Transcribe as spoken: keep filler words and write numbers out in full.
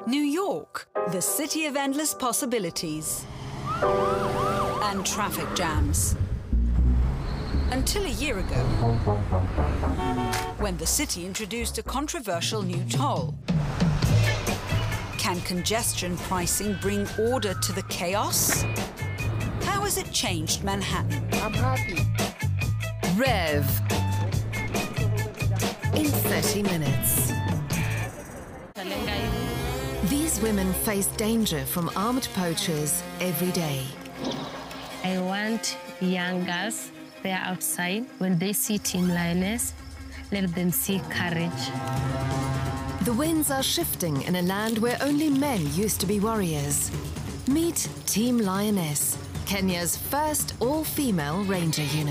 New York, the city of endless possibilities and traffic jams. Until a year ago, when the city introduced a controversial new toll. Can congestion pricing bring order to the chaos? How has it changed Manhattan? I'm happy. Rev. In thirty minutes. These women face danger from armed poachers every day. I want young girls, they are outside. When they see Team Lioness, let them see courage. The winds are shifting in a land where only men used to be warriors. Meet Team Lioness, Kenya's first all-female ranger unit.